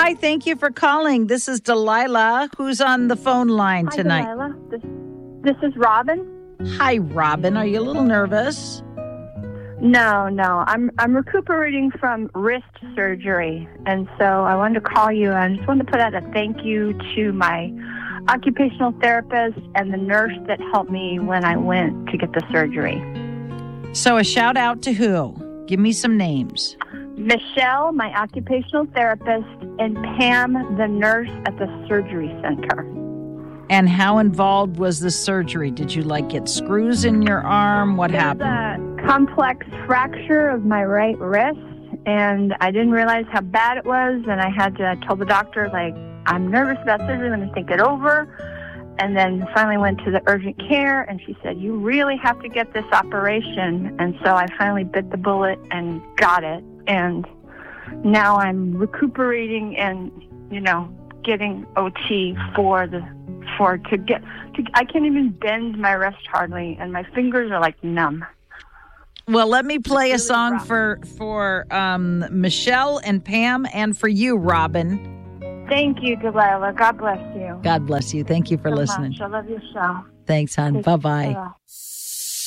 Hi, thank you for calling. This is Delilah, who's on the phone line tonight. Hi, Delilah. This is Robin. Hi, Robin. Are you a little nervous? No. I'm recuperating from wrist surgery, and so I wanted to call you. I just wanted to put out a thank you to my occupational therapist and the nurse that helped me when I went to get the surgery. So a shout out to who? Give me some names. Michelle, my occupational therapist, and Pam, the nurse at the surgery center. And how involved was the surgery? Did you get screws in your arm? What happened? A complex fracture of my right wrist, and I didn't realize how bad it was, and I had to tell the doctor, I'm nervous about surgery, I'm going to think it over. And then finally went to the urgent care, and she said, you really have to get this operation. And so I finally bit the bullet and got it. And now I'm recuperating and, getting OT I can't even bend my wrist hardly, and my fingers are numb. Well, let me play a song for Michelle and Pam, and for you, Robin. Thank you, Delilah. God bless you. God bless you. Thank you for listening. Much. I love your show. Thanks, hon. Bye-bye. Bye.